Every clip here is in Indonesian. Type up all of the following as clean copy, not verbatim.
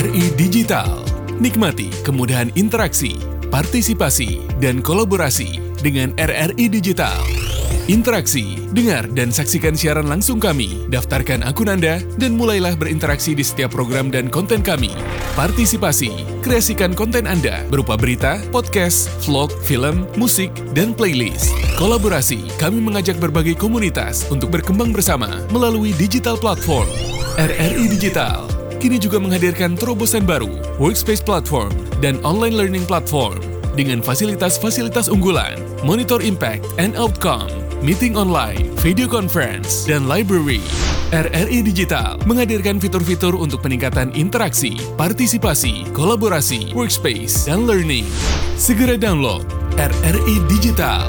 RRI Digital. Nikmati kemudahan interaksi, partisipasi, dan kolaborasi dengan RRI Digital. Interaksi, dengar dan saksikan siaran langsung kami, daftarkan akun Anda, dan mulailah berinteraksi di setiap program dan konten kami. Partisipasi, kreasikan konten Anda berupa berita, podcast, vlog, film, musik, dan playlist. Kolaborasi, kami mengajak berbagai komunitas untuk berkembang bersama melalui digital platform. RRI Digital kini juga menghadirkan terobosan baru, workspace platform, dan online learning platform dengan fasilitas-fasilitas unggulan, monitor impact and outcome, meeting online, video conference, dan library. RRI Digital menghadirkan fitur-fitur untuk peningkatan interaksi, partisipasi, kolaborasi, workspace, dan learning. Segera download RRI Digital.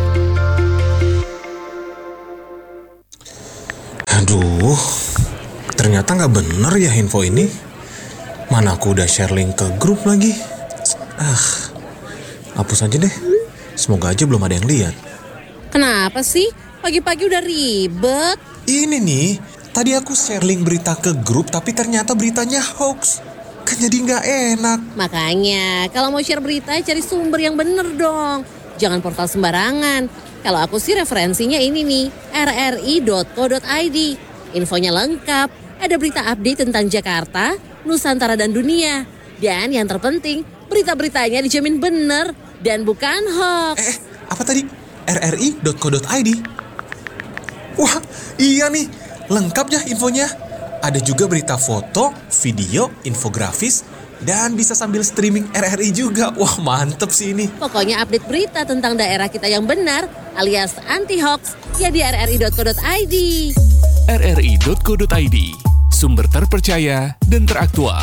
Aduh, ternyata nggak bener ya info ini. Mana aku udah share link ke grup lagi. Hapus aja deh. Semoga aja belum ada yang lihat. Kenapa sih? Pagi-pagi udah ribet. Ini nih, tadi aku share link berita ke grup tapi ternyata beritanya hoax. Kan jadi nggak enak. Makanya, kalau mau share berita cari sumber yang bener dong. Jangan portal sembarangan. Kalau aku sih referensinya ini nih, rri.co.id. Infonya lengkap, ada berita update tentang Jakarta, Nusantara dan dunia. Dan yang terpenting, berita-beritanya dijamin bener dan bukan hoax. Apa tadi? rri.co.id. Wah, iya nih. Lengkap ya infonya. Ada juga berita foto, video, infografis, dan bisa sambil streaming RRI juga. Wah, mantep sih ini. Pokoknya update berita tentang daerah kita yang benar alias anti-hoax ya di rri.co.id. rri.co.id, sumber terpercaya dan teraktual.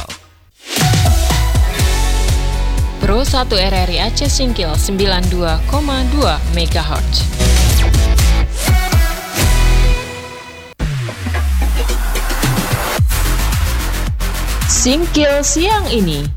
Pro 1 RRI Aceh Singkil 92,2 MHz. Singkil siang ini.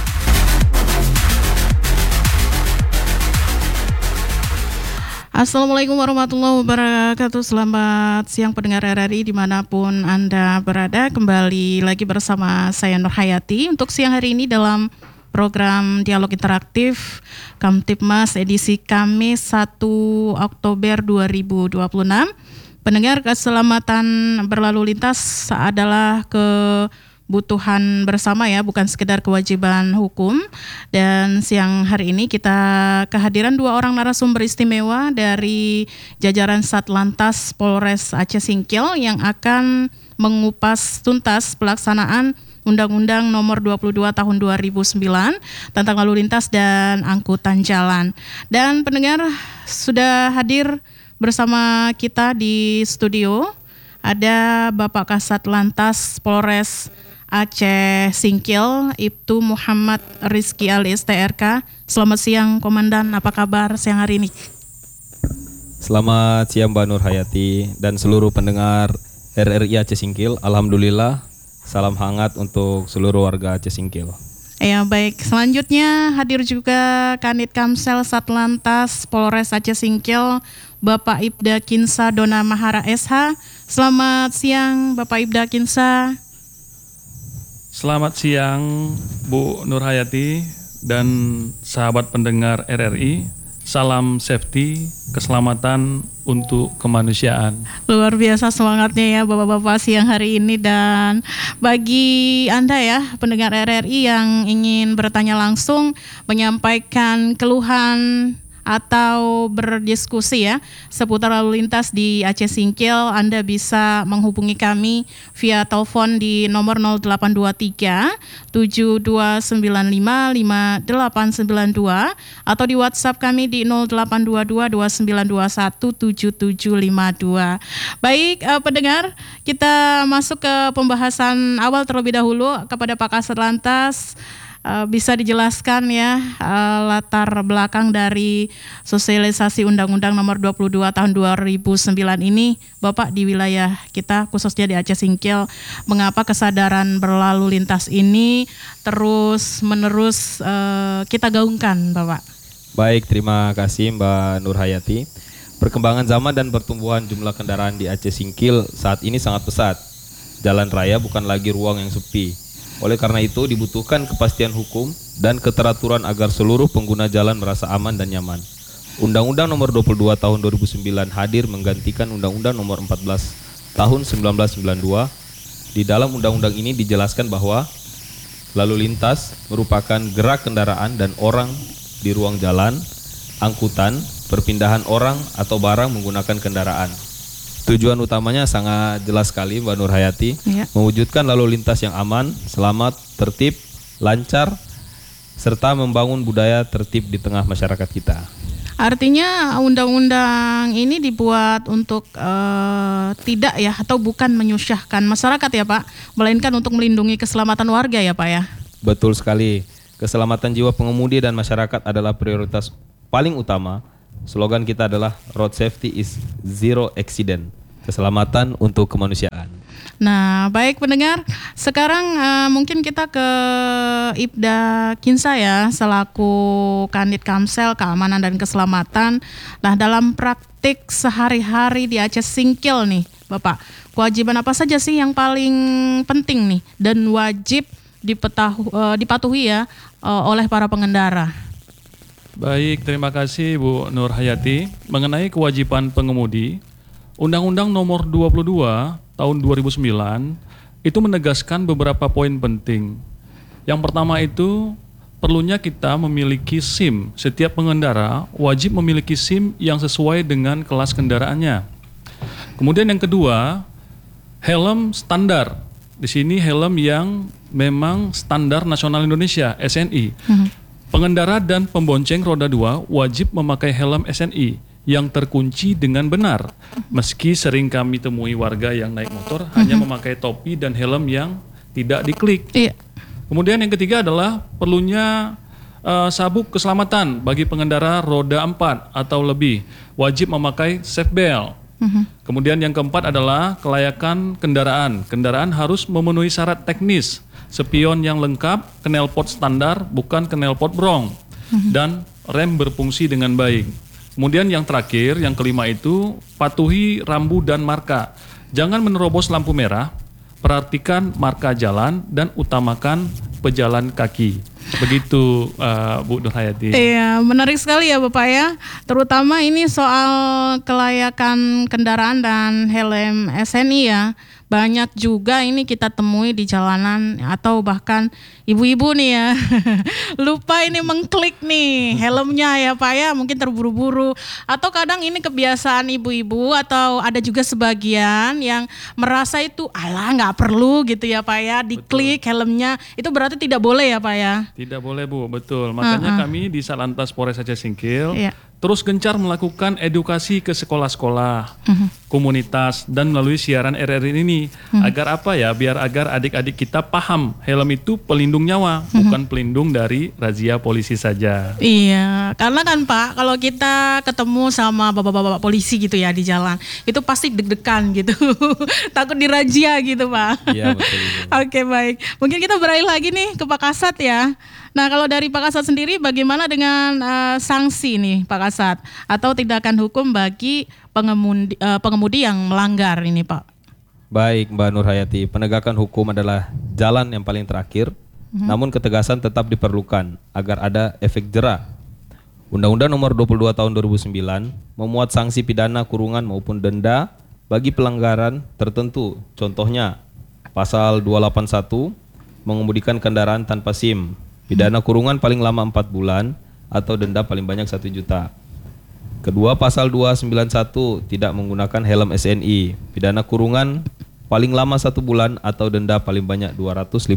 Assalamualaikum warahmatullahi wabarakatuh. Selamat siang pendengar RRI dimanapun Anda berada. Kembali lagi bersama saya Nur Hayati untuk siang hari ini dalam program Dialog Interaktif Kamtibmas edisi Kamis 1 Oktober 2026. Pendengar, keselamatan berlalu lintas adalah kebutuhan bersama ya, bukan sekedar kewajiban hukum. Dan siang hari ini kita kehadiran dua orang narasumber istimewa dari jajaran Satlantas Polres Aceh Singkil yang akan mengupas tuntas pelaksanaan Undang-Undang Nomor 22 Tahun 2009 tentang lalu lintas dan angkutan jalan. Dan pendengar, sudah hadir bersama kita di studio ada Bapak Kasat Lantas Polres Aceh Singkil, Ibtu Muhammad Rizky alias TRK. Selamat siang Komandan, apa kabar siang hari ini? Selamat siang Mbak Nur Hayati dan seluruh pendengar RRI Aceh Singkil. Alhamdulillah, salam hangat untuk seluruh warga Aceh Singkil. Ya baik, selanjutnya hadir juga Kanit Kamsel Satlantas Polres Aceh Singkil, Bapak Ibda Kinsa Dona Mahara SH. Selamat siang Bapak Ibda Kinsa. Selamat siang Bu Nur Hayati dan sahabat pendengar RRI. Salam safety, keselamatan untuk kemanusiaan. Luar biasa semangatnya ya Bapak-Bapak siang hari ini. Dan bagi Anda ya pendengar RRI yang ingin bertanya langsung, menyampaikan keluhan atau berdiskusi ya seputar lalu lintas di Aceh Singkil, Anda bisa menghubungi kami via telepon di nomor 0823 7295 5892 atau di WhatsApp kami di 0822 2921 7752. Baik pendengar, kita masuk ke pembahasan awal terlebih dahulu kepada Pak Kasat Lantas. Bisa dijelaskan ya latar belakang dari sosialisasi Undang-Undang Nomor 22 Tahun 2009 ini, Bapak, di wilayah kita khususnya di Aceh Singkil, mengapa kesadaran berlalu lintas ini terus menerus kita gaungkan, Bapak? Baik, terima kasih Mbak Nur Hayati. Perkembangan zaman dan pertumbuhan jumlah kendaraan di Aceh Singkil saat ini sangat pesat. Jalan raya bukan lagi ruang yang sepi. Oleh karena itu dibutuhkan kepastian hukum dan keteraturan agar seluruh pengguna jalan merasa aman dan nyaman. Undang-Undang Nomor 22 Tahun 2009 hadir menggantikan Undang-Undang Nomor 14 Tahun 1992. Di dalam undang-undang ini dijelaskan bahwa lalu lintas merupakan gerak kendaraan dan orang di ruang jalan, angkutan, perpindahan orang atau barang menggunakan kendaraan. Tujuan utamanya sangat jelas sekali, Mbak Nur Hayati, mewujudkan lalu lintas yang aman, selamat, tertib, lancar, serta membangun budaya tertib di tengah masyarakat kita. Artinya undang-undang ini dibuat untuk tidak ya, atau bukan menyusahkan masyarakat ya Pak, melainkan untuk melindungi keselamatan warga ya Pak ya? Betul sekali, keselamatan jiwa pengemudi dan masyarakat adalah prioritas paling utama. Slogan kita adalah Road Safety is Zero Accident, keselamatan untuk kemanusiaan. Nah, baik pendengar, sekarang mungkin kita ke Ibda Kinsa ya, selaku Kanit Kamsel Keamanan dan Keselamatan. Nah, dalam praktik sehari-hari di Aceh Singkil nih, Bapak, kewajiban apa saja sih yang paling penting nih dan wajib dipatuhi ya oleh para pengendara? Baik, terima kasih Bu Nur Hayati. Mengenai kewajiban pengemudi, Undang-Undang Nomor 22 Tahun 2009 itu menegaskan beberapa poin penting. Yang pertama itu perlunya kita memiliki SIM. Setiap pengendara wajib memiliki SIM yang sesuai dengan kelas kendaraannya. Kemudian yang kedua, helm standar. Di sini helm yang memang standar nasional Indonesia, SNI. Pengendara dan pembonceng roda 2 wajib memakai helm SNI yang terkunci dengan benar. Meski sering kami temui warga yang naik motor hanya memakai topi dan helm yang tidak diklik. Kemudian yang ketiga adalah perlunya sabuk keselamatan bagi pengendara roda 4 atau lebih. Wajib memakai seatbelt. Kemudian yang keempat adalah kelayakan kendaraan. Kendaraan harus memenuhi syarat teknis. Spion yang lengkap, knalpot standar, bukan knalpot brong, dan rem berfungsi dengan baik. Kemudian yang terakhir, yang kelima itu patuhi rambu dan marka. Jangan menerobos lampu merah, perhatikan marka jalan dan utamakan pejalan kaki. Begitu Bu Nur Hayati. Iya, menarik sekali ya Bapak ya. Terutama ini soal kelayakan kendaraan dan helm SNI ya. Banyak juga ini kita temui di jalanan atau bahkan ibu-ibu nih ya lupa ini mengklik nih helmnya ya Pak ya, mungkin terburu-buru atau kadang ini kebiasaan ibu-ibu atau ada juga sebagian yang merasa itu alah nggak perlu gitu ya Pak ya, diklik helmnya, itu berarti tidak boleh ya Pak ya? Tidak boleh Bu, betul. Makanya kami di Satlantas Polres Aceh Singkil terus gencar melakukan edukasi ke sekolah-sekolah, komunitas, dan melalui siaran RRI ini. Agar apa ya? Biar agar adik-adik kita paham helm itu pelindung nyawa, bukan pelindung dari razia polisi saja. Iya, karena kan Pak, kalau kita ketemu sama bapak-bapak polisi gitu ya di jalan, itu pasti deg-degan gitu, takut dirazia gitu Pak. Iya betul. Oke baik, mungkin kita beralih lagi nih ke Pak Kasat ya. Nah kalau dari Pak Kasat sendiri bagaimana dengan sanksi nih Pak Kasat atau tindakan hukum bagi pengemudi yang melanggar ini Pak? Baik Mbak Nur Hayati, penegakan hukum adalah jalan yang paling terakhir, namun ketegasan tetap diperlukan agar ada efek jera. Undang-Undang Nomor 22 Tahun 2009 memuat sanksi pidana kurungan maupun denda bagi pelanggaran tertentu. Contohnya pasal 281 mengemudikan kendaraan tanpa SIM. Pidana kurungan paling lama 4 bulan atau denda paling banyak 1 juta. Kedua, pasal 291 tidak menggunakan helm SNI. Pidana kurungan paling lama 1 bulan atau denda paling banyak 250.000.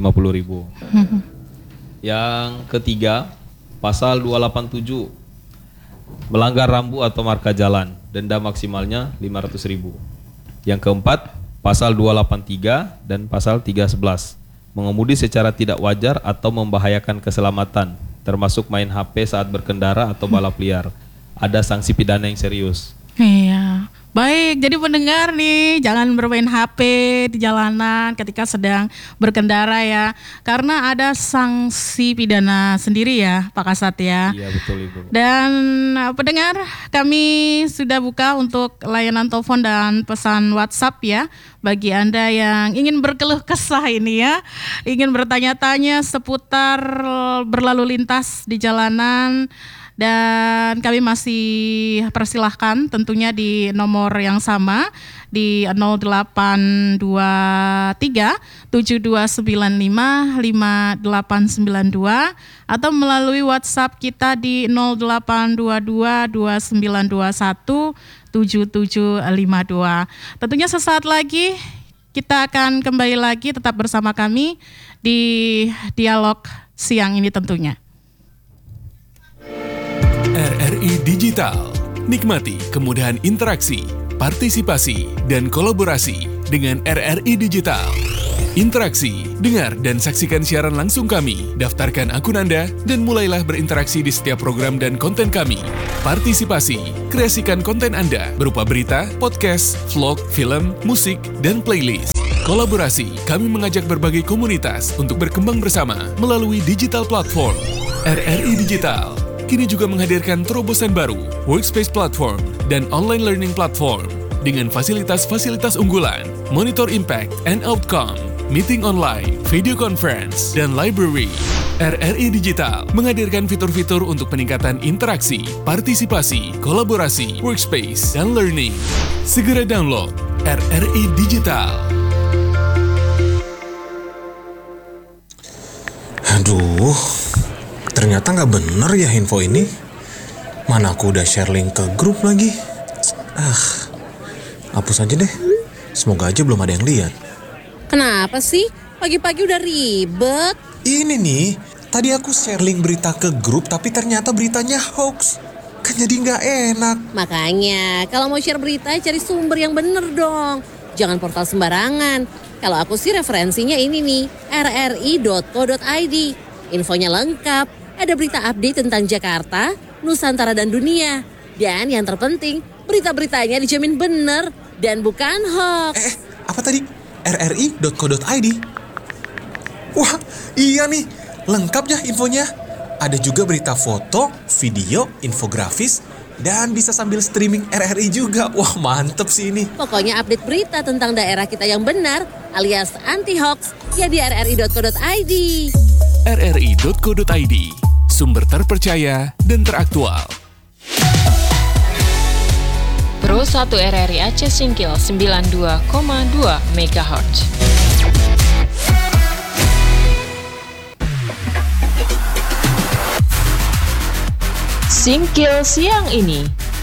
Yang ketiga, pasal 287 melanggar rambu atau marka jalan, denda maksimalnya 500.000. Yang keempat, pasal 283 dan pasal 311 mengemudi secara tidak wajar atau membahayakan keselamatan, termasuk main HP saat berkendara atau balap liar. Ada sanksi pidana yang serius. Iya, Baik, jadi pendengar nih jangan bermain HP di jalanan ketika sedang berkendara ya. Karena ada sanksi pidana sendiri ya Pak Kasat ya. Iya betul Ibu. Dan pendengar, kami sudah buka untuk layanan telepon dan pesan WhatsApp ya. Bagi Anda yang ingin berkeluh kesah ini ya, ingin bertanya-tanya seputar berlalu lintas di jalanan. Dan kami masih persilahkan tentunya di nomor yang sama di 0823 7295 5892 atau melalui WhatsApp kita di 0822 2921 7752. Tentunya sesaat lagi kita akan kembali lagi tetap bersama kami di dialog siang ini tentunya. RRI Digital. Nikmati kemudahan interaksi, partisipasi, dan kolaborasi dengan RRI Digital. Interaksi, dengar dan saksikan siaran langsung kami, daftarkan akun Anda, dan mulailah berinteraksi di setiap program dan konten kami. Partisipasi, kreasikan konten Anda berupa berita, podcast, vlog, film, musik, dan playlist. Kolaborasi, kami mengajak berbagai komunitas untuk berkembang bersama melalui digital platform. RRI Digital kini juga menghadirkan terobosan baru, workspace platform, dan online learning platform dengan fasilitas-fasilitas unggulan, monitor impact and outcome, meeting online, video conference, dan library. RRI Digital menghadirkan fitur-fitur untuk peningkatan interaksi, partisipasi, kolaborasi, workspace, dan learning. Segera download RRI Digital. Aduh, ternyata nggak bener ya info ini. Mana aku udah share link ke grup lagi. Hapus aja deh. Semoga aja belum ada yang lihat. Kenapa sih? Pagi-pagi udah ribet. Ini nih, tadi aku share link berita ke grup tapi ternyata beritanya hoax. Kan jadi nggak enak. Makanya, kalau mau share berita cari sumber yang bener dong. Jangan portal sembarangan. Kalau aku sih referensinya ini nih, rri.co.id. Infonya lengkap. Ada berita update tentang Jakarta, Nusantara, dan dunia. Dan yang terpenting, berita-beritanya dijamin benar dan bukan hoax. Apa tadi? rri.co.id? Wah, iya nih. Lengkap ya infonya. Ada juga berita foto, video, infografis, dan bisa sambil streaming RRI juga. Wah, mantep sih ini. Pokoknya update berita tentang daerah kita yang benar alias anti-hoax ya di rri.co.id. rri.co.id, sumber terpercaya dan teraktual. Pro 1 RRI Aceh Singkil 92,2 MHz. Singkil siang ini.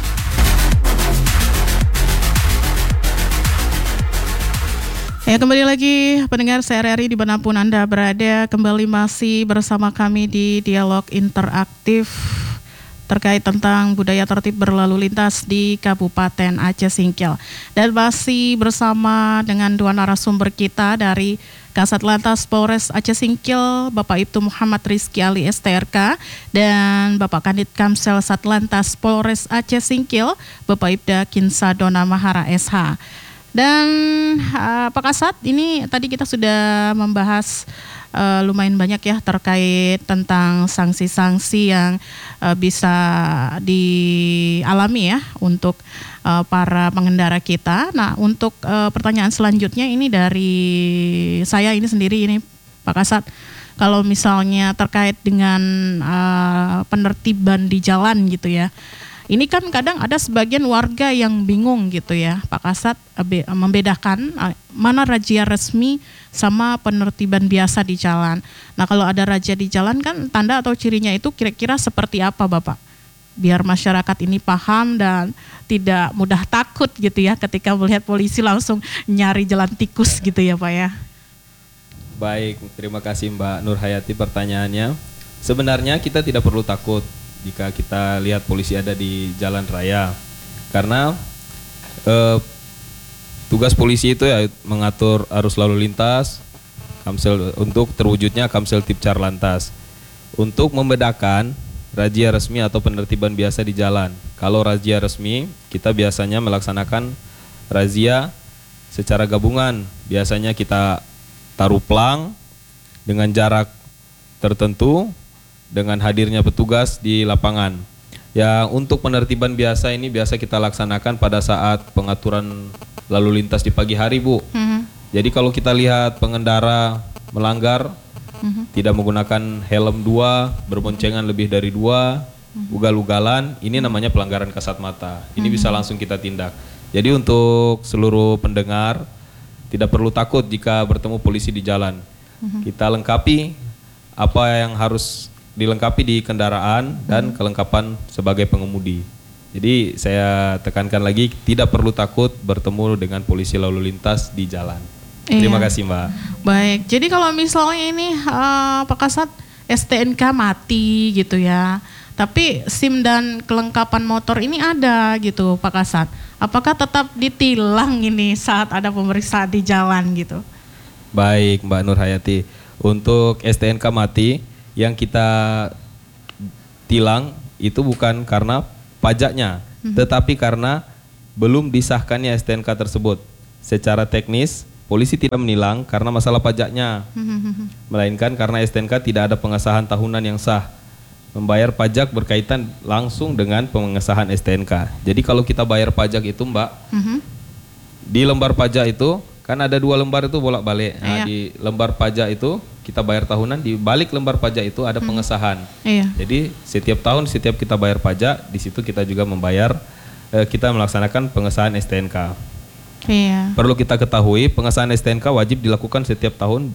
Ya, kembali lagi pendengar RRI dimanapun Anda berada, kembali masih bersama kami di dialog interaktif terkait tentang budaya tertib berlalu lintas di Kabupaten Aceh Singkil. Dan masih bersama dengan dua narasumber kita dari Kasat Lantas Polres Aceh Singkil, Bapak Ibtu Muhammad Rizky Ali STRK, dan Bapak Kanit Kamsel Satlantas Polres Aceh Singkil, Bapak Ibda Kinsadona Mahara SH. Dan Pak Kasat, ini tadi kita sudah membahas lumayan banyak ya terkait tentang sanksi-sanksi yang bisa dialami ya untuk para pengendara kita. Nah, untuk pertanyaan selanjutnya ini dari saya ini sendiri ini Pak Kasat. Kalau misalnya terkait dengan penertiban di jalan gitu ya. Ini kan kadang ada sebagian warga yang bingung gitu ya, Pak Kasat, membedakan mana razia resmi sama penertiban biasa di jalan. Nah, kalau ada razia di jalan kan tanda atau cirinya itu kira-kira seperti apa, Bapak? Biar masyarakat ini paham dan tidak mudah takut gitu ya ketika melihat polisi langsung nyari jalan tikus gitu ya, Pak ya. Baik, terima kasih Mbak Nur Hayati pertanyaannya. Sebenarnya kita tidak perlu takut jika kita lihat polisi ada di jalan raya, karena tugas polisi itu ya mengatur arus lalu lintas, Kamsel untuk terwujudnya Kamsel Tipcar Lantas, untuk membedakan razia resmi atau penertiban biasa di jalan. Kalau razia resmi, kita biasanya melaksanakan razia secara gabungan. Biasanya kita taruh plang dengan jarak tertentu dengan hadirnya petugas di lapangan. Ya, untuk penertiban biasa ini biasa kita laksanakan pada saat pengaturan lalu lintas di pagi hari, Bu. Jadi kalau kita lihat pengendara melanggar, tidak menggunakan helm 2, berboncengan lebih dari 2, ugal-ugalan, ini namanya pelanggaran kasat mata. Ini bisa langsung kita tindak. Jadi untuk seluruh pendengar, tidak perlu takut jika bertemu polisi di jalan. Kita lengkapi apa yang harus dilengkapi di kendaraan dan kelengkapan sebagai pengemudi. Jadi saya tekankan lagi, tidak perlu takut bertemu dengan polisi lalu lintas di jalan. Terima kasih, Mbak. Baik, jadi kalau misalnya ini Pak Kasat STNK mati gitu ya, tapi SIM dan kelengkapan motor ini ada gitu Pak Kasat. Apakah tetap ditilang ini saat ada pemeriksaan di jalan gitu? Baik, Mbak Nur Hayati. Untuk STNK mati yang kita tilang itu bukan karena pajaknya, tetapi karena belum disahkannya STNK tersebut. Secara teknis, polisi tidak menilang karena masalah pajaknya, melainkan karena STNK tidak ada pengesahan tahunan yang sah. Membayar pajak berkaitan langsung dengan pengesahan STNK. Jadi kalau kita bayar pajak itu, Mbak, di lembar pajak itu kan ada 2 lembar itu bolak-balik. Nah, di lembar pajak itu kita bayar tahunan, di balik lembar pajak itu ada pengesahan. Jadi setiap tahun setiap kita bayar pajak, di situ kita juga membayar, kita melaksanakan pengesahan STNK. Perlu kita ketahui, pengesahan STNK wajib dilakukan setiap tahun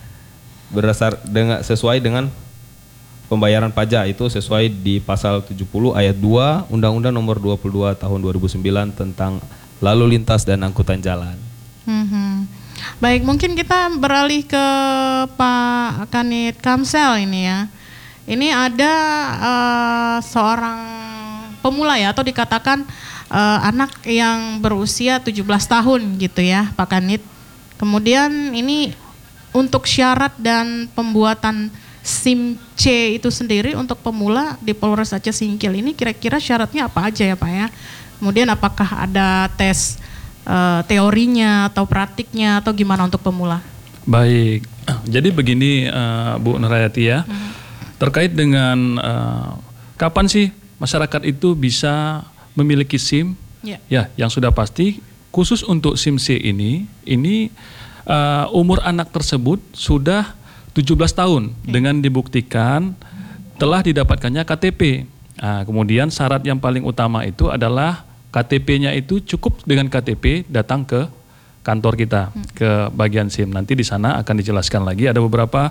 sesuai dengan pembayaran pajak. Itu sesuai di pasal 70 ayat 2 Undang-Undang Nomor 22 Tahun 2009 tentang lalu lintas dan angkutan jalan. Baik, mungkin kita beralih ke Pak Kanit Kamsel ini ya. Ini ada seorang pemula ya, atau dikatakan anak yang berusia 17 tahun gitu ya Pak Kanit. Kemudian ini untuk syarat dan pembuatan SIM C itu sendiri untuk pemula di Polres Aceh Singkil ini kira-kira syaratnya apa aja ya Pak ya? Kemudian apakah ada tes teorinya atau praktiknya atau gimana untuk pemula? Baik, jadi begini Bu Nurhayati ya, terkait dengan kapan sih masyarakat itu bisa memiliki SIM? Ya, yang sudah pasti khusus untuk SIM C ini umur anak tersebut sudah 17 tahun dengan dibuktikan telah didapatkannya KTP. Nah, kemudian syarat yang paling utama itu adalah KTP-nya itu cukup dengan KTP datang ke kantor kita, ke bagian SIM. Nanti di sana akan dijelaskan lagi ada beberapa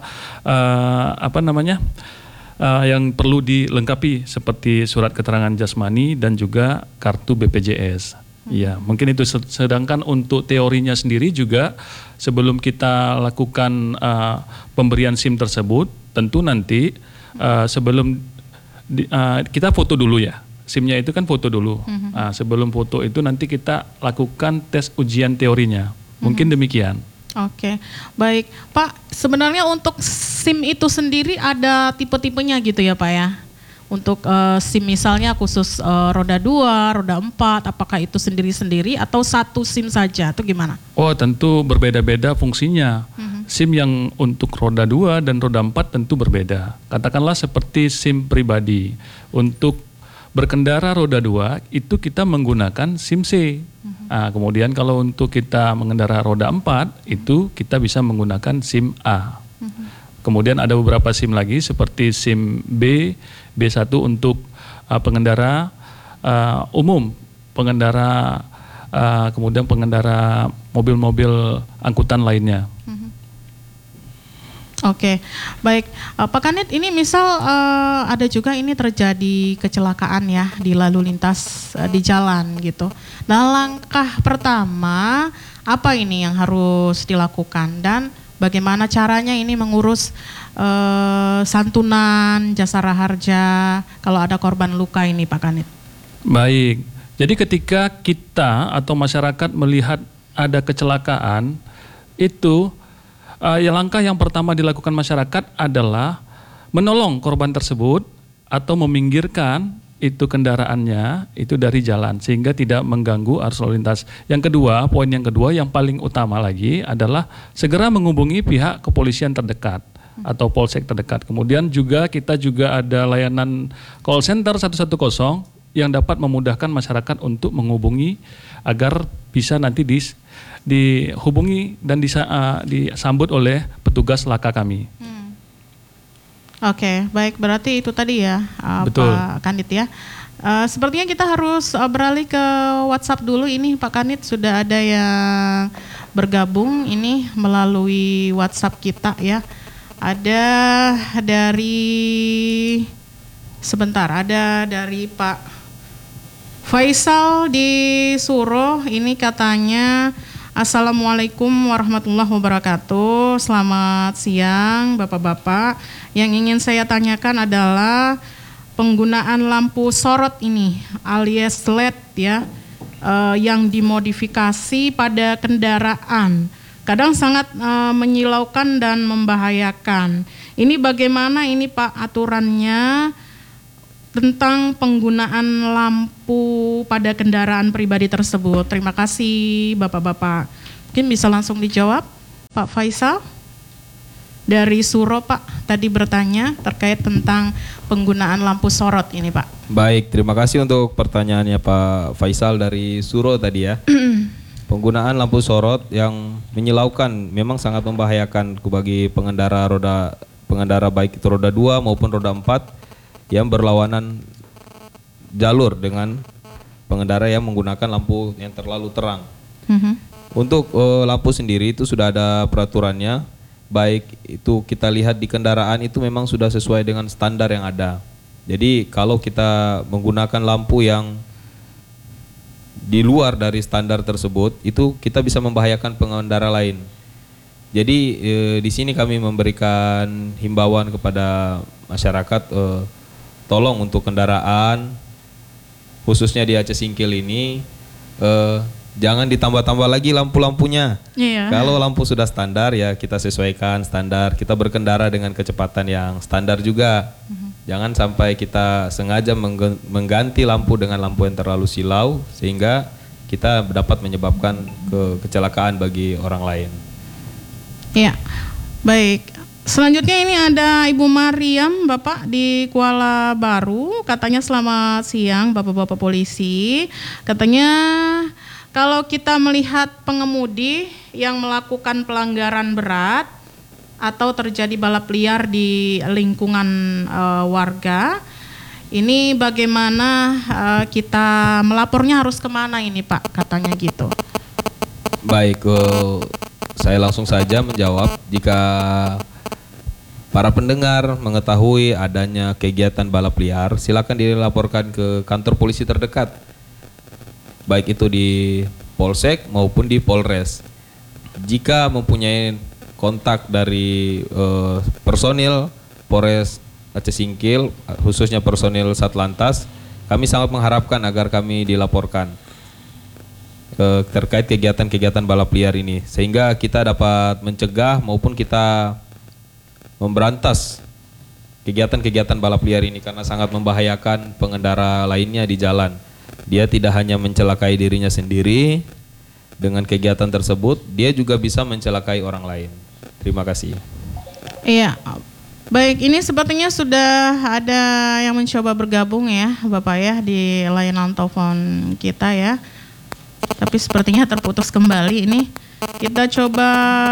yang perlu dilengkapi seperti surat keterangan jasmani dan juga kartu BPJS. Ya, mungkin itu. Sedangkan untuk teorinya sendiri juga sebelum kita lakukan pemberian SIM tersebut, tentu nanti sebelum kita foto dulu ya. SIM-nya itu kan foto dulu. Sebelum foto itu nanti kita lakukan tes ujian teorinya. Mungkin demikian. Oke, baik Pak. Sebenarnya untuk SIM itu sendiri ada tipe-tipenya gitu ya Pak ya? Untuk SIM misalnya khusus roda 2, roda 4, apakah itu sendiri-sendiri atau satu SIM saja atau gimana? Oh, tentu berbeda-beda fungsinya. SIM yang untuk roda 2 dan roda 4 tentu berbeda. Katakanlah seperti SIM pribadi. Untuk berkendara roda 2 itu kita menggunakan SIM C. Nah, kemudian kalau untuk kita mengendara roda 4 itu kita bisa menggunakan SIM A. Kemudian ada beberapa SIM lagi seperti SIM B, B1 untuk pengendara umum, pengendara kemudian pengendara mobil-mobil angkutan lainnya. Oke, baik Pak Kanit, ini misal ada juga ini terjadi kecelakaan ya di lalu lintas di jalan gitu. Nah, langkah pertama apa ini yang harus dilakukan dan bagaimana caranya ini mengurus santunan, jasa raharja kalau ada korban luka ini Pak Kanit? Baik, jadi ketika kita atau masyarakat melihat ada kecelakaan, itu langkah yang pertama dilakukan masyarakat adalah menolong korban tersebut atau meminggirkan itu kendaraannya itu dari jalan sehingga tidak mengganggu arus lalu lintas. Yang kedua, poin yang kedua yang paling utama lagi adalah segera menghubungi pihak kepolisian terdekat atau polsek terdekat. Kemudian kita juga ada layanan call center 110 yang dapat memudahkan masyarakat untuk menghubungi agar bisa nanti dihubungi dan disambut oleh petugas laka kami. Oke, baik, berarti itu tadi ya, Betul. Pak Kanit ya. Sepertinya kita harus beralih ke WhatsApp dulu ini, Pak Kanit, sudah ada yang bergabung ini melalui WhatsApp kita ya. Ada dari Pak Faisal di Suro, ini katanya Assalamualaikum warahmatullahi wabarakatuh. Selamat siang Bapak-Bapak. Yang ingin saya tanyakan adalah penggunaan lampu sorot ini alias LED ya, yang dimodifikasi pada kendaraan. Kadang sangat menyilaukan dan membahayakan. Ini bagaimana ini Pak aturannya tentang penggunaan lampu pada kendaraan pribadi tersebut? Terima kasih Bapak-Bapak. Mungkin bisa langsung dijawab Pak Faisal dari Suro, Pak, tadi bertanya terkait tentang penggunaan lampu sorot ini, Pak. Baik, terima kasih untuk pertanyaannya Pak Faisal dari Suro tadi ya. Penggunaan lampu sorot yang menyilaukan memang sangat membahayakan bagi pengendara baik itu roda 2 maupun roda 4 yang berlawanan jalur dengan pengendara yang menggunakan lampu yang terlalu terang. Untuk lampu sendiri itu sudah ada peraturannya, baik itu kita lihat di kendaraan itu memang sudah sesuai dengan standar yang ada. Jadi kalau kita menggunakan lampu yang di luar dari standar tersebut, itu kita bisa membahayakan pengendara lain. Jadi di sini kami memberikan himbauan kepada masyarakat, tolong untuk kendaraan khususnya di Aceh Singkil ini jangan ditambah-tambah lagi lampu-lampunya. Iya. Kalau lampu sudah standar ya kita sesuaikan standar, kita berkendara dengan kecepatan yang standar juga. Jangan sampai kita sengaja mengganti lampu dengan lampu yang terlalu silau sehingga kita dapat menyebabkan kecelakaan bagi orang lain. Iya, baik. Selanjutnya ini ada Ibu Mariam, Bapak di Kuala Baru. Katanya selamat siang Bapak-Bapak polisi. Katanya kalau kita melihat pengemudi yang melakukan pelanggaran berat atau terjadi balap liar di lingkungan warga, ini bagaimana kita melapornya, harus kemana ini Pak, katanya gitu. Baik, saya langsung saja menjawab. Jika para pendengar mengetahui adanya kegiatan balap liar, silakan dilaporkan ke kantor polisi terdekat, baik itu di Polsek maupun di Polres. Jika mempunyai kontak dari personil Polres Aceh Singkil, khususnya personil Satlantas, kami sangat mengharapkan agar kami dilaporkan terkait kegiatan-kegiatan balap liar ini, sehingga kita dapat mencegah maupun kita memberantas kegiatan-kegiatan balap liar ini, karena sangat membahayakan pengendara lainnya di jalan. Dia tidak hanya mencelakai dirinya sendiri dengan kegiatan tersebut, dia juga bisa mencelakai orang lain. Terima kasih. Iya, baik, ini sepertinya sudah ada yang mencoba bergabung ya Bapak ya di layanan telepon kita ya. Tapi sepertinya terputus kembali ini. Kita coba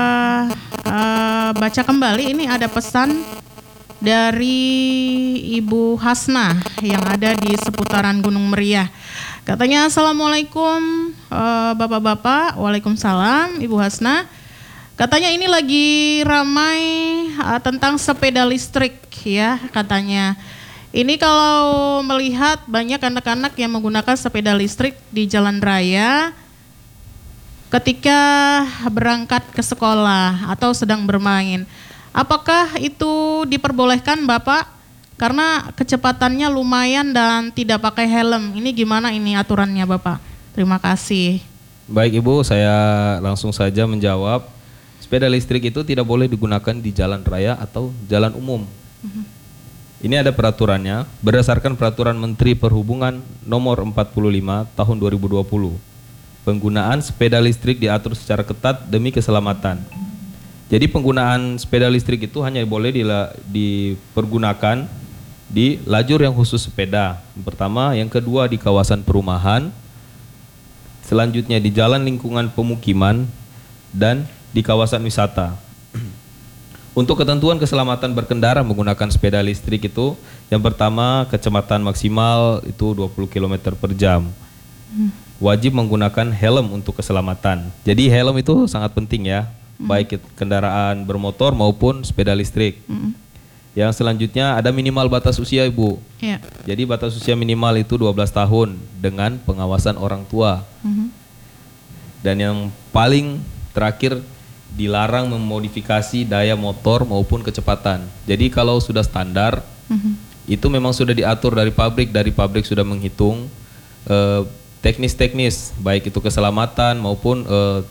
baca kembali, ini ada pesan dari Ibu Hasna yang ada di seputaran Gunung Meriah. Katanya Assalamualaikum Bapak-Bapak. Waalaikumsalam Ibu Hasna. Katanya ini lagi ramai tentang sepeda listrik ya katanya. Ini kalau melihat banyak anak-anak yang menggunakan sepeda listrik di jalan raya ketika berangkat ke sekolah atau sedang bermain. Apakah itu diperbolehkan Bapak? Karena kecepatannya lumayan dan tidak pakai helm. Ini gimana ini aturannya Bapak? Terima kasih. Baik Ibu, saya langsung saja menjawab. Sepeda listrik itu tidak boleh digunakan di jalan raya atau jalan umum. Ini ada peraturannya berdasarkan Peraturan Menteri Perhubungan Nomor 45 Tahun 2020. Penggunaan sepeda listrik diatur secara ketat demi keselamatan. Jadi penggunaan sepeda listrik itu hanya boleh dipergunakan di lajur yang khusus sepeda. Yang pertama, yang kedua di kawasan perumahan, selanjutnya di jalan lingkungan pemukiman dan di kawasan wisata. Untuk ketentuan keselamatan berkendara menggunakan sepeda listrik itu, yang pertama kecepatan maksimal itu 20 km per jam. Wajib menggunakan helm untuk keselamatan. Jadi helm itu sangat penting ya, baik kendaraan bermotor maupun sepeda listrik. Yang selanjutnya ada minimal batas usia, Ibu. Ya. Jadi batas usia minimal itu 12 tahun dengan pengawasan orang tua. Dan yang paling terakhir, dilarang memodifikasi daya motor maupun kecepatan. Jadi kalau sudah standar, itu memang sudah diatur dari pabrik sudah menghitung teknis-teknis, baik itu keselamatan maupun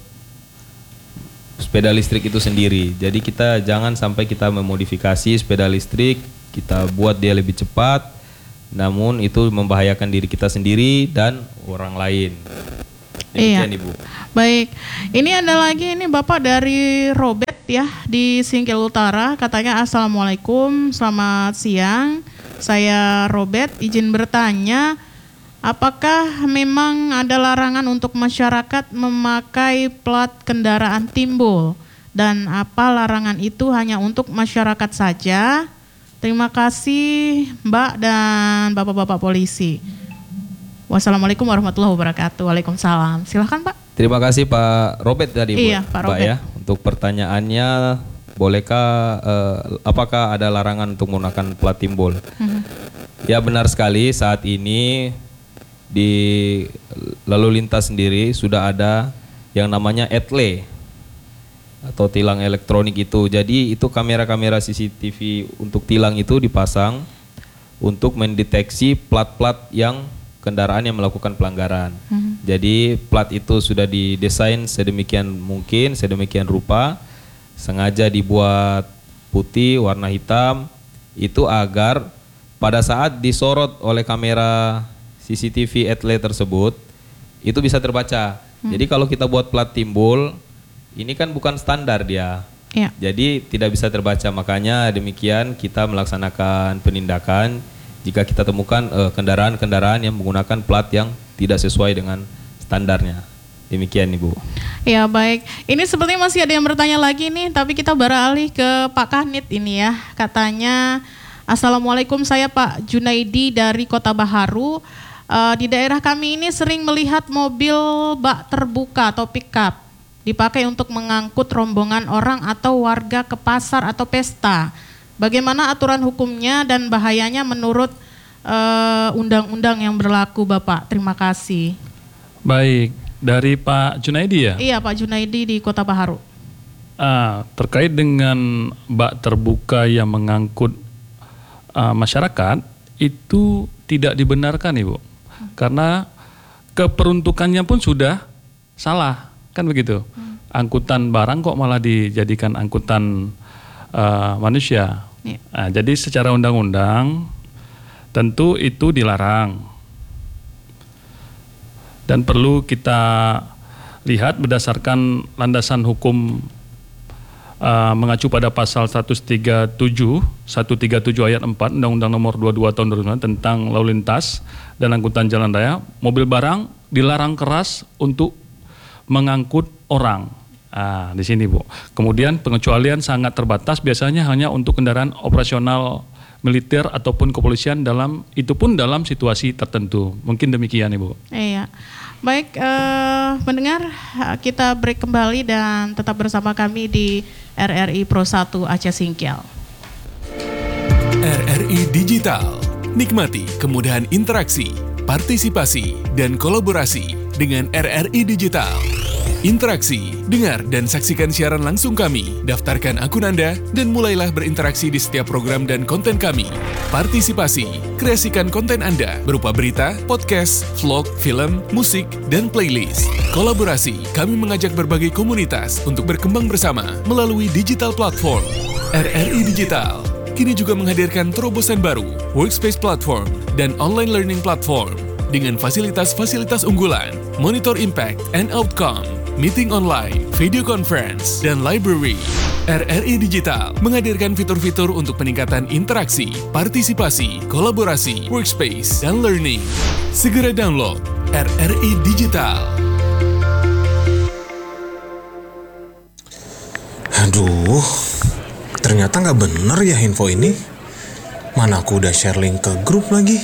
sepeda listrik itu sendiri. Jadi kita jangan sampai kita memodifikasi sepeda listrik, kita buat dia lebih cepat, namun itu membahayakan diri kita sendiri dan orang lain. Demikian, Ibu. Baik, ini ada lagi ini Bapak dari Robert ya di Singkil Utara, katanya Assalamualaikum, selamat siang. Saya Robert, izin bertanya, apakah memang ada larangan untuk masyarakat memakai plat kendaraan timbul? Dan apa larangan itu hanya untuk masyarakat saja? Terima kasih Mbak dan Bapak-Bapak polisi. Wassalamualaikum warahmatullahi wabarakatuh. Waalaikumsalam. Silahkan Pak. Terima kasih Pak Robert tadi, Bu. Iya, Pak Robert. Ya, untuk pertanyaannya, bolehkah apakah ada larangan untuk menggunakan plat timbul? Ya benar sekali, saat ini di lalu lintas sendiri sudah ada yang namanya ETLE atau tilang elektronik itu. Jadi itu kamera-kamera CCTV untuk tilang itu dipasang untuk mendeteksi plat-plat yang kendaraan yang melakukan pelanggaran. Jadi plat itu sudah didesain sedemikian mungkin, sedemikian rupa, sengaja dibuat putih, warna hitam, itu agar pada saat disorot oleh kamera CCTV ETLE tersebut, itu bisa terbaca. Jadi kalau kita buat plat timbul, ini kan bukan standar dia. Ya. Jadi tidak bisa terbaca, makanya demikian kita melaksanakan penindakan jika kita temukan kendaraan-kendaraan yang menggunakan plat yang tidak sesuai dengan standarnya. Demikian, Ibu. Ya baik, ini sepertinya masih ada yang bertanya lagi nih, tapi kita beralih ke Pak Kanit ini ya. Katanya, Assalamualaikum, saya Pak Junaidi dari Kota Baharu. Di daerah kami ini sering melihat mobil bak terbuka atau pick-up dipakai untuk mengangkut rombongan orang atau warga ke pasar atau pesta. Bagaimana aturan hukumnya dan bahayanya menurut undang-undang yang berlaku, Bapak? Terima kasih. Baik, dari Pak Junaidi ya? Iya, Pak Junaidi di Kota Baharu. Terkait dengan bak terbuka yang mengangkut masyarakat, itu tidak dibenarkan, Ibu. Karena keperuntukannya pun sudah salah, kan begitu. Angkutan barang kok malah dijadikan angkutan manusia. Nah, jadi secara undang-undang tentu itu dilarang. Dan perlu kita lihat berdasarkan landasan hukum mengacu pada pasal 137 ayat 4 Undang-Undang Nomor 22 Tahun 2009 tentang lalu lintas dan angkutan jalan raya, mobil barang dilarang keras untuk mengangkut orang. Di sini, Bu. Kemudian pengecualian sangat terbatas, biasanya hanya untuk kendaraan operasional militer ataupun kepolisian, itu pun dalam situasi tertentu. Mungkin demikian, Ibu. Iya. Baik, pendengar, kita break kembali dan tetap bersama kami di RRI Pro 1 Aceh Singkil. RRI Digital. Nikmati kemudahan interaksi, partisipasi, dan kolaborasi dengan RRI Digital. Interaksi, dengar dan saksikan siaran langsung kami, daftarkan akun Anda, dan mulailah berinteraksi di setiap program dan konten kami. Partisipasi, kreasikan konten Anda berupa berita, podcast, vlog, film, musik, dan playlist. Kolaborasi, kami mengajak berbagai komunitas untuk berkembang bersama melalui digital platform. RRI Digital, kini juga menghadirkan terobosan baru, Workspace Platform dan Online Learning Platform dengan fasilitas-fasilitas unggulan, Monitor Impact and Outcome, Meeting Online, Video Conference, dan Library. RRI Digital menghadirkan fitur-fitur untuk peningkatan interaksi, partisipasi, kolaborasi, workspace, dan learning. Segera download RRI Digital. Aduh, ternyata nggak bener ya info ini. Mana aku udah share link ke grup lagi.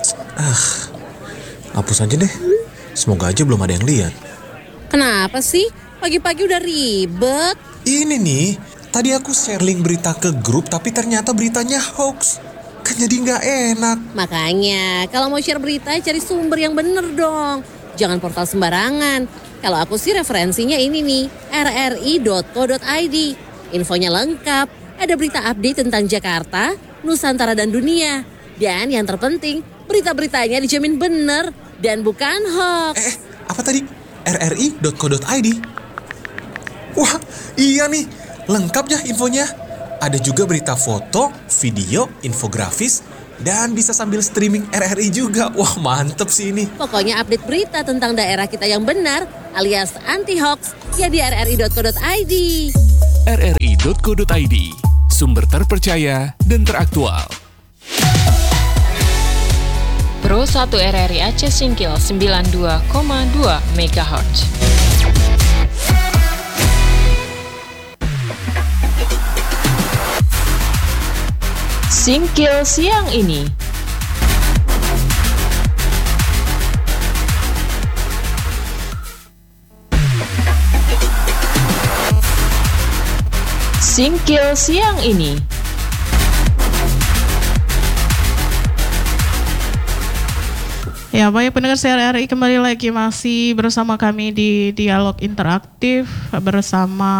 Hapus aja deh. Semoga aja belum ada yang lihat. Kenapa sih? Pagi-pagi udah ribet. Ini nih, tadi aku share link berita ke grup tapi ternyata beritanya hoax. Kan jadi nggak enak. Makanya, kalau mau share berita cari sumber yang bener dong. Jangan portal sembarangan. Kalau aku sih referensinya ini nih, rri.co.id. Infonya lengkap, ada berita update tentang Jakarta, Nusantara dan dunia. Dan yang terpenting, berita-beritanya dijamin bener dan bukan hoax. Apa tadi? rri.co.id. Wah, iya nih, lengkap ya infonya. Ada juga berita foto, video, infografis, dan bisa sambil streaming RRI juga. Wah, mantep sih ini. Pokoknya update berita tentang daerah kita yang benar alias anti-hoax ya di rri.co.id. rri.co.id, sumber terpercaya dan teraktual. Pro 1 RRI Aceh Singkil 92,2 MHz. Singkil siang ini. Singkil siang ini. Ya, baik pendengar RRI, kembali lagi masih bersama kami di Dialog Interaktif bersama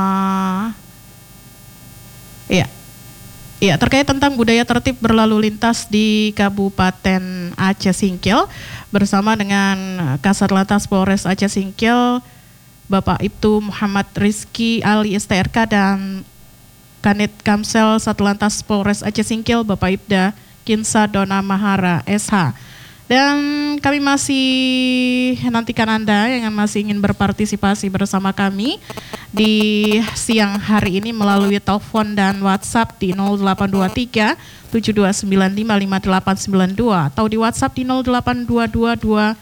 terkait tentang budaya tertib berlalu lintas di Kabupaten Aceh Singkil bersama dengan Kasat Lantas Polres Aceh Singkil Bapak Ibtu Muhammad Rizky Ali STRK dan Kanit Kamsel Satlantas Polres Aceh Singkil Bapak Ibda Kinsa Dona Mahara SH. Dan kami masih nantikan Anda yang masih ingin berpartisipasi bersama kami di siang hari ini melalui telepon dan WhatsApp di 0823 72955892 atau di WhatsApp di 0822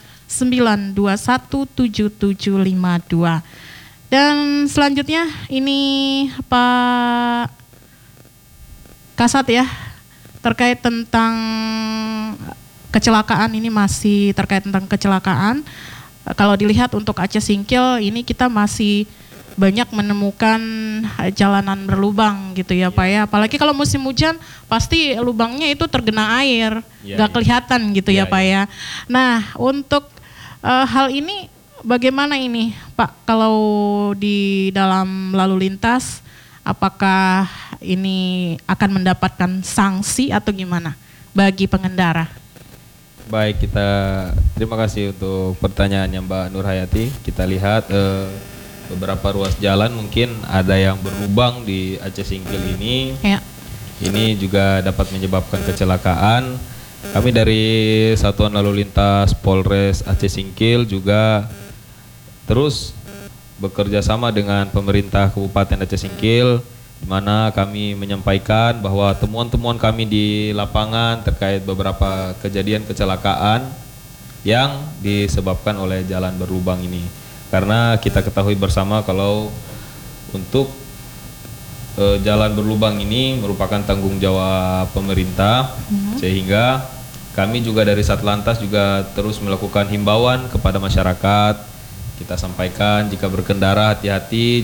921 7752. Dan selanjutnya ini Pak Kasat ya, terkait tentang kecelakaan, ini masih terkait tentang kecelakaan. Kalau dilihat untuk Aceh Singkil ini kita masih banyak menemukan jalanan berlubang gitu ya Pak ya. Apalagi kalau musim hujan pasti lubangnya itu tergenang air, gak kelihatan gitu ya Pak ya. Nah untuk hal ini bagaimana ini Pak kalau di dalam lalu lintas, apakah ini akan mendapatkan sanksi atau gimana bagi pengendara? Baik, kita terima kasih untuk pertanyaannya Mbak Nur Hayati. Kita lihat beberapa ruas jalan mungkin ada yang berlubang di Aceh Singkil ini. Ya. Ini juga dapat menyebabkan kecelakaan. Kami dari Satuan Lalu Lintas Polres Aceh Singkil juga terus bekerja sama dengan pemerintah Kabupaten Aceh Singkil, di mana kami menyampaikan bahwa temuan-temuan kami di lapangan terkait beberapa kejadian kecelakaan yang disebabkan oleh jalan berlubang ini. Karena kita ketahui bersama kalau untuk jalan berlubang ini merupakan tanggung jawab pemerintah, sehingga kami juga dari Satlantas juga terus melakukan himbauan kepada masyarakat. Kita sampaikan jika berkendara hati-hati,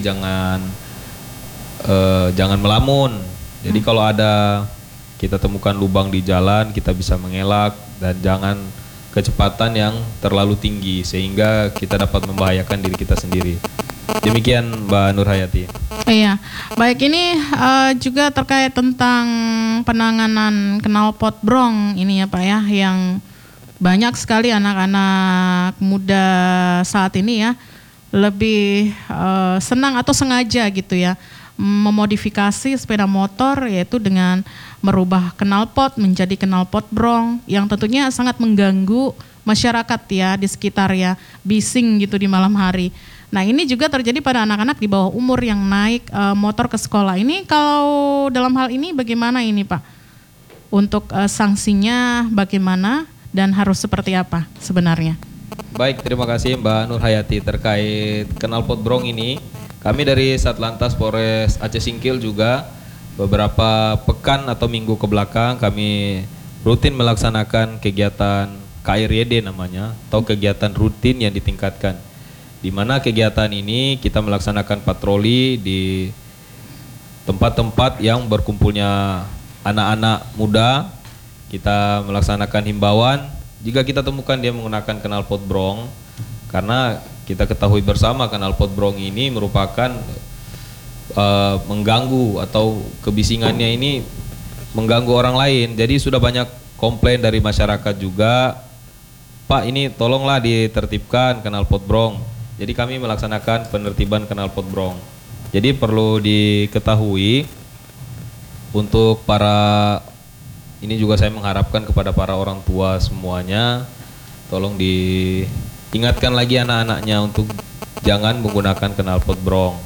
jangan melamun. Jadi kalau ada kita temukan lubang di jalan, kita bisa mengelak dan jangan kecepatan yang terlalu tinggi sehingga kita dapat membahayakan diri kita sendiri. Demikian Mbak Nur Hayati. Iya, baik, ini juga terkait tentang penanganan knalpot brong ini ya Pak ya, yang banyak sekali anak-anak muda saat ini ya lebih senang atau sengaja gitu ya memodifikasi sepeda motor, yaitu dengan merubah knalpot menjadi knalpot brong yang tentunya sangat mengganggu masyarakat ya di sekitar ya, bising gitu di malam hari. Nah ini juga terjadi pada anak-anak di bawah umur yang naik motor ke sekolah. Ini kalau dalam hal ini bagaimana ini Pak? Untuk sanksinya bagaimana dan harus seperti apa sebenarnya? Baik, terima kasih Mbak Nur Hayati. Terkait knalpot brong ini, kami dari Satlantas Polres Aceh Singkil juga beberapa pekan atau minggu ke belakang kami rutin melaksanakan kegiatan KRYD namanya, atau kegiatan rutin yang ditingkatkan. Di mana kegiatan ini kita melaksanakan patroli di tempat-tempat yang berkumpulnya anak-anak muda. Kita melaksanakan himbauan jika kita temukan dia menggunakan knalpot brong, karena kita ketahui bersama knalpot brong ini merupakan mengganggu atau kebisingannya ini mengganggu orang lain. Jadi sudah banyak komplain dari masyarakat juga, Pak ini tolonglah ditertibkan knalpot brong. Jadi kami melaksanakan penertiban knalpot brong. Jadi perlu diketahui untuk para, ini juga saya mengharapkan kepada para orang tua semuanya, tolong diingatkan lagi anak-anaknya untuk jangan menggunakan knalpot brong.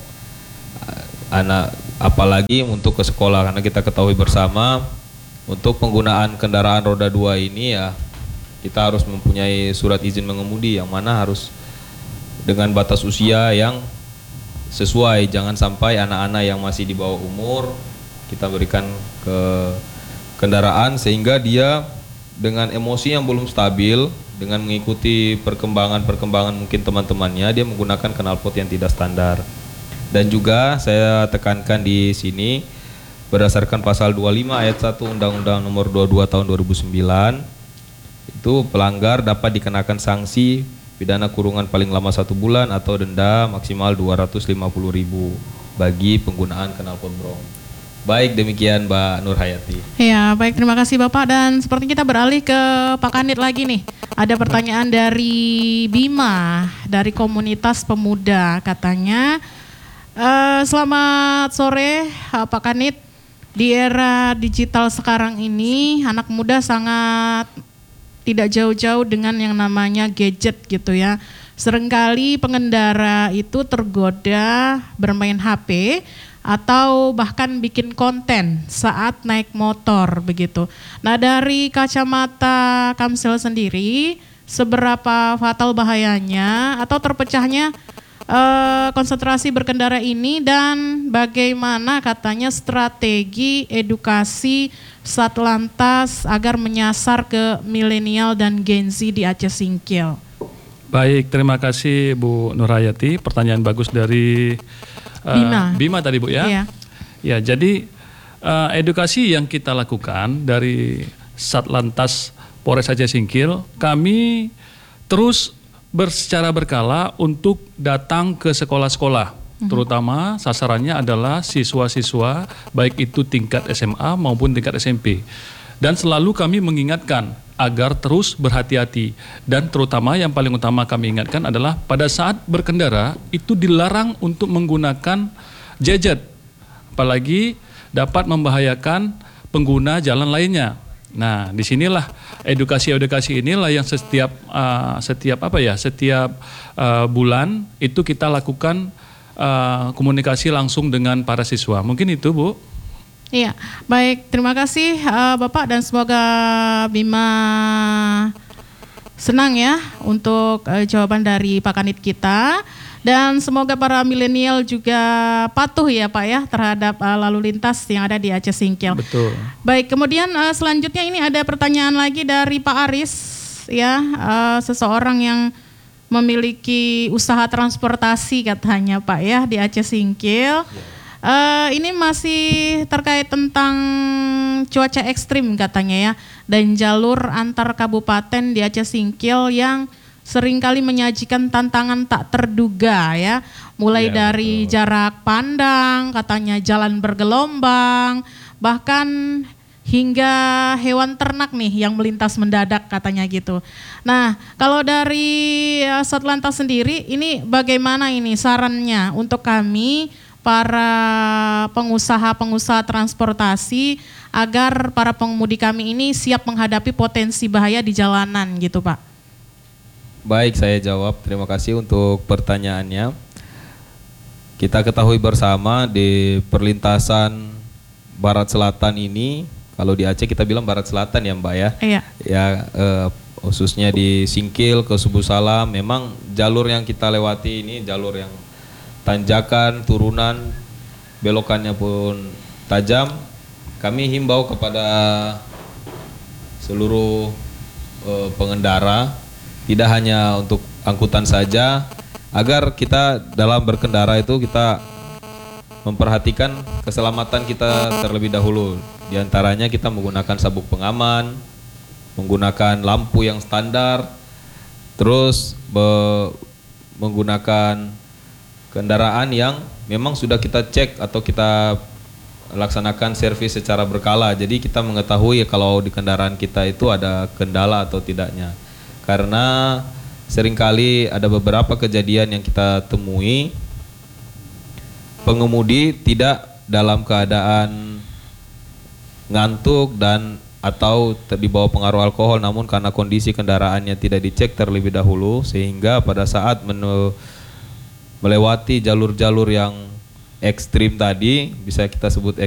Apalagi untuk ke sekolah, karena kita ketahui bersama untuk penggunaan kendaraan roda 2 ini ya kita harus mempunyai surat izin mengemudi yang mana harus dengan batas usia yang sesuai. Jangan sampai anak-anak yang masih di bawah umur kita berikan ke kendaraan sehingga dia dengan emosi yang belum stabil, dengan mengikuti perkembangan mungkin teman-temannya, dia menggunakan knalpot yang tidak standar. Dan juga saya tekankan di sini berdasarkan pasal 25 ayat 1 Undang-Undang Nomor 22 Tahun 2009, itu pelanggar dapat dikenakan sanksi pidana kurungan paling lama 1 bulan atau denda maksimal 250.000 bagi penggunaan knalpot brong. Baik, demikian Mbak Nur Hayati. Ya, baik, terima kasih Bapak. Dan seperti kita beralih ke Pak Kanit lagi nih. Ada pertanyaan dari Bima, dari komunitas pemuda katanya. Selamat sore Pak Kanit. Di era digital sekarang ini anak muda sangat tidak jauh-jauh dengan yang namanya gadget gitu ya. Seringkali pengendara itu tergoda bermain HP atau bahkan bikin konten saat naik motor begitu. Nah dari kacamata Kamsil sendiri, seberapa fatal bahayanya atau terpecahnya konsentrasi berkendara ini, dan bagaimana katanya strategi edukasi Satlantas agar menyasar ke milenial dan Gen Z di Aceh Singkil? Baik, terima kasih Bu Nurhayati. Pertanyaan bagus dari Bima tadi Bu ya. Iya. Ya, jadi edukasi yang kita lakukan dari Satlantas Polres Aceh Singkil, kami terus secara berkala untuk datang ke sekolah-sekolah, terutama sasarannya adalah siswa-siswa baik itu tingkat SMA maupun tingkat SMP. Dan selalu kami mengingatkan agar terus berhati-hati, dan terutama yang paling utama kami ingatkan adalah pada saat berkendara itu dilarang untuk menggunakan gadget, apalagi dapat membahayakan pengguna jalan lainnya. Nah, disinilah edukasi inilah yang setiap bulan itu kita lakukan komunikasi langsung dengan para siswa. Mungkin itu Bu. Iya, baik, terima kasih Bapak, dan semoga Bima senang ya untuk jawaban dari Pak Kanit kita. Dan semoga para milenial juga patuh ya Pak ya terhadap lalu lintas yang ada di Aceh Singkil. Betul. Baik, kemudian selanjutnya ini ada pertanyaan lagi dari Pak Aris ya, seseorang yang memiliki usaha transportasi katanya Pak ya di Aceh Singkil. Ini masih terkait tentang cuaca ekstrim katanya ya, dan jalur antar kabupaten di Aceh Singkil yang seringkali menyajikan tantangan tak terduga ya, mulai dari jarak pandang, katanya jalan bergelombang, bahkan hingga hewan ternak nih yang melintas mendadak katanya gitu. Nah, kalau dari Satlantas sendiri ini bagaimana ini sarannya untuk kami para pengusaha-pengusaha transportasi agar para pengemudi kami ini siap menghadapi potensi bahaya di jalanan gitu Pak? Baik, saya jawab. Terima kasih untuk pertanyaannya. Kita ketahui bersama di perlintasan Barat Selatan ini, kalau di Aceh kita bilang Barat Selatan ya Mbak ya. Iya. Ya, khususnya di Singkil ke Subuh Salam, memang jalur yang kita lewati ini jalur yang tanjakan, turunan, belokannya pun tajam. Kami himbau kepada seluruh pengendara, tidak hanya untuk angkutan saja, agar kita dalam berkendara itu kita memperhatikan keselamatan kita terlebih dahulu. Di antaranya kita menggunakan sabuk pengaman, menggunakan lampu yang standar, terus menggunakan kendaraan yang memang sudah kita cek atau kita laksanakan servis secara berkala. Jadi kita mengetahui kalau di kendaraan kita itu ada kendala atau tidaknya. Karena seringkali ada beberapa kejadian yang kita temui, pengemudi tidak dalam keadaan ngantuk dan atau di bawah pengaruh alkohol, namun karena kondisi kendaraannya tidak dicek terlebih dahulu, sehingga pada saat melewati jalur-jalur yang ekstrim tadi, bisa kita sebut